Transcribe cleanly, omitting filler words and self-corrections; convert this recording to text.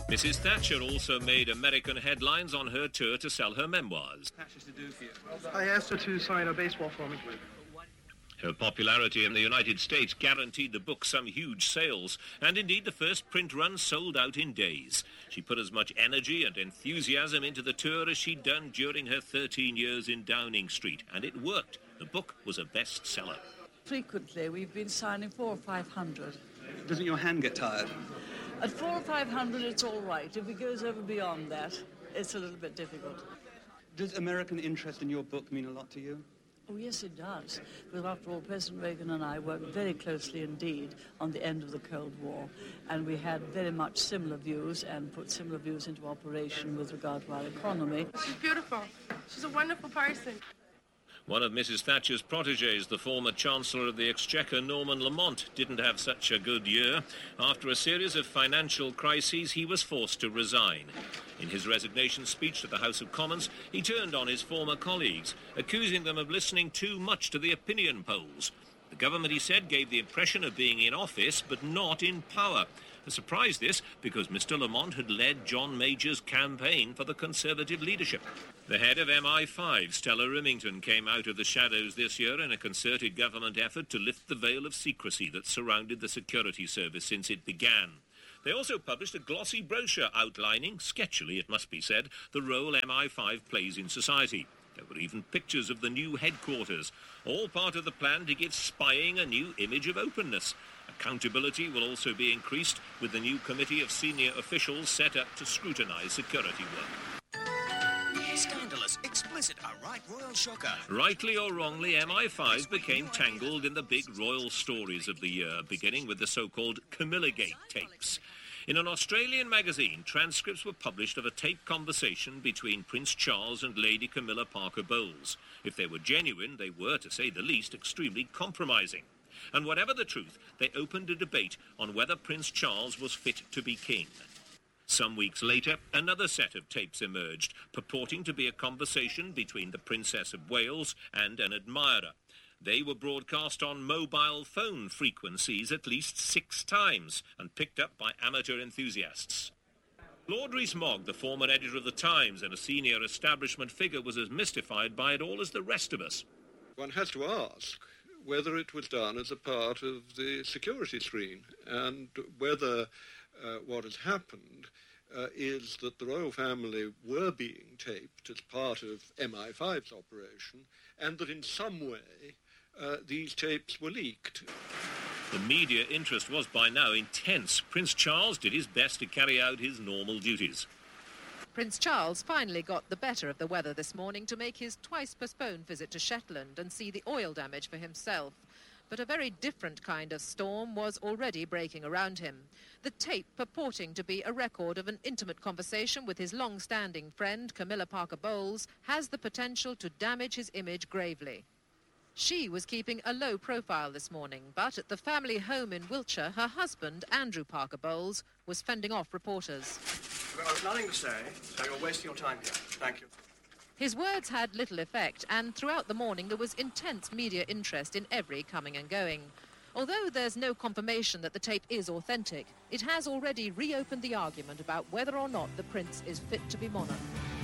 Mrs. Thatcher also made American headlines on her tour to sell her memoirs. I asked her to sign a baseball for me. Her popularity in the United States guaranteed the book some huge sales, and indeed the first print run sold out in days. She put as much energy and enthusiasm into the tour as she'd done during her 13 years in Downing Street, and it worked. The book was a bestseller. Frequently, we've been signing 400 or 500. Doesn't your hand get tired? At 400 or 500, it's all right. If it goes over beyond that, it's a little bit difficult. Does American interest in your book mean a lot to you? Oh, yes, it does. Because after all, President Reagan and I worked very closely indeed on the end of the Cold War. And we had very much similar views and put similar views into operation with regard to our economy. She's beautiful. She's a wonderful person. One of Mrs. Thatcher's protégés, the former Chancellor of the Exchequer, Norman Lamont, didn't have such a good year. After a series of financial crises, he was forced to resign. In his resignation speech to the House of Commons, he turned on his former colleagues, accusing them of listening too much to the opinion polls. The government, he said, gave the impression of being in office, but not in power. A surprise this, because Mr. Lamont had led John Major's campaign for the Conservative leadership. The head of MI5, Stella Rimington, came out of the shadows this year in a concerted government effort to lift the veil of secrecy that surrounded the security service since it began. They also published a glossy brochure outlining, sketchily it must be said, the role MI5 plays in society. There were even pictures of the new headquarters, all part of the plan to give spying a new image of openness. Accountability will also be increased, with the new committee of senior officials set up to scrutinise security work. Scandalous, explicit, a right royal shocker. Rightly or wrongly, MI5 became tangled in the big royal stories of the year, beginning with the so-called Camillagate tapes. In an Australian magazine, transcripts were published of a taped conversation between Prince Charles and Lady Camilla Parker Bowles. If they were genuine, they were, to say the least, extremely compromising. And whatever the truth, they opened a debate on whether Prince Charles was fit to be king. Some weeks later, another set of tapes emerged, purporting to be a conversation between the Princess of Wales and an admirer. They were broadcast on mobile phone frequencies at least 6 times and picked up by amateur enthusiasts. Lord Rees-Mogg, the former editor of The Times and a senior establishment figure, was as mystified by it all as the rest of us. One has to ask whether it was done as a part of the security screen and whether what has happened is that the royal family were being taped as part of MI5's operation and that in some way these tapes were leaked. The media interest was by now intense. Prince Charles did his best to carry out his normal duties. Prince Charles finally got the better of the weather this morning to make his twice-postponed visit to Shetland and see the oil damage for himself. But a very different kind of storm was already breaking around him. The tape purporting to be a record of an intimate conversation with his long-standing friend, Camilla Parker Bowles, has the potential to damage his image gravely. She was keeping a low profile this morning, but at the family home in Wiltshire, her husband, Andrew Parker Bowles, was fending off reporters. I've nothing to say, so you're wasting your time here. Thank you. His words had little effect, and throughout the morning there was intense media interest in every coming and going. Although there's no confirmation that the tape is authentic, it has already reopened the argument about whether or not the prince is fit to be monarch.